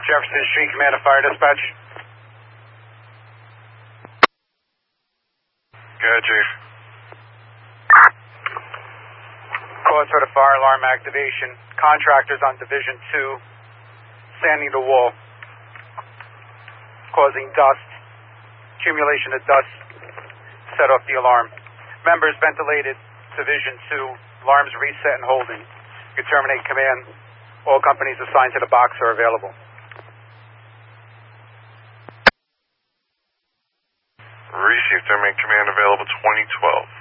Jefferson Street, Command of Fire Dispatch. Go ahead, Chief. Cause for the fire alarm activation. Contractors on Division 2 sanding the wall, causing dust. Accumulation of dust set off the alarm. Members ventilated Division 2. Alarms reset and holding. You terminate command. All companies assigned to the box are available. Receive, terminate command available 2012.